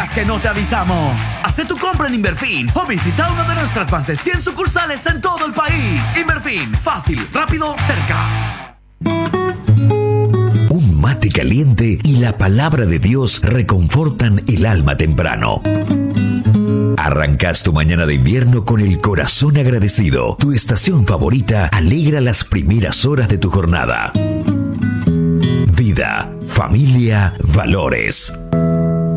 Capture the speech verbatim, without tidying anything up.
digas que no te avisamos. Haz tu compra en Inverfin o visita una de nuestras más de cien sucursales en todo el país. Inverfin, fácil, rápido, cerca. Un mate caliente y la palabra de Dios reconfortan el alma temprano. Arrancás tu mañana de invierno con el corazón agradecido. Tu estación favorita alegra las primeras horas de tu jornada. Vida, familia, valores.